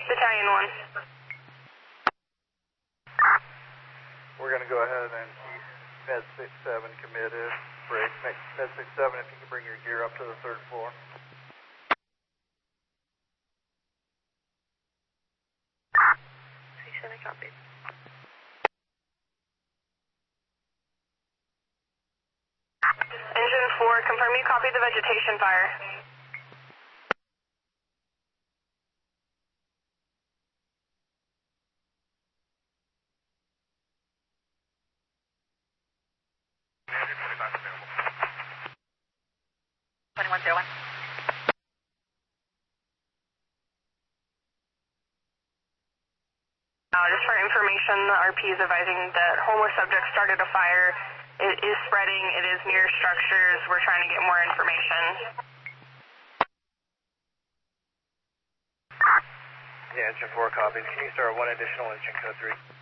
Battalion 1. We're going to go ahead and keep Med 67 committed. Break Med 67 if you can bring your gear up to the 3rd floor. Copied. Engine 4, confirm you copied the vegetation fire. Just for information, the RP is advising that homeless subject started a fire. It is spreading. It is near structures. We're trying to get more information. Yeah, engine 4 copies. Can you start 1 additional engine code 3?